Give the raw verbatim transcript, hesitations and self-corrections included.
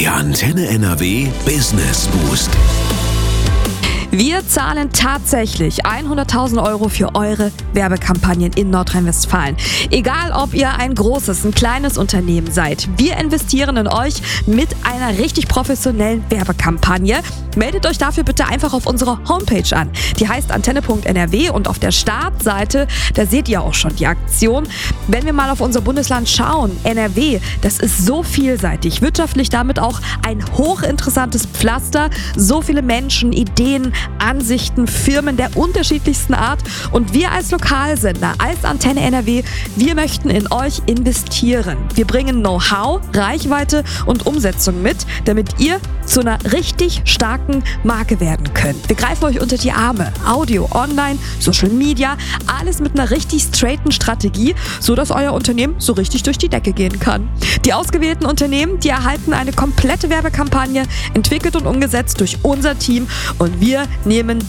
Der Antenne N R W Business Boost. Wir zahlen tatsächlich hunderttausend Euro für eure Werbekampagnen in Nordrhein-Westfalen. Egal, ob ihr ein großes, ein kleines Unternehmen seid. Wir investieren in euch mit einer richtig professionellen Werbekampagne. Meldet euch dafür bitte einfach auf unserer Homepage an. Die heißt antenne punkt n r w und auf der Startseite, da seht ihr auch schon die Aktion. Wenn wir mal auf unser Bundesland schauen, N R W, das ist so vielseitig, wirtschaftlich damit auch ein hochinteressantes Pflaster. So viele Menschen, Ideen, Ansichten, Firmen der unterschiedlichsten Art. Und wir als Lokalsender, als Antenne N R W, wir möchten in euch investieren. Wir bringen Know-how, Reichweite und Umsetzung mit, damit ihr zu einer richtig starken Marke werden könnt. Wir greifen euch unter die Arme. Audio, Online, Social Media, alles mit einer richtig straighten Strategie, sodass euer Unternehmen so richtig durch die Decke gehen kann. Die ausgewählten Unternehmen, die erhalten eine komplette Werbekampagne, entwickelt und umgesetzt durch unser Team, und wir nehmen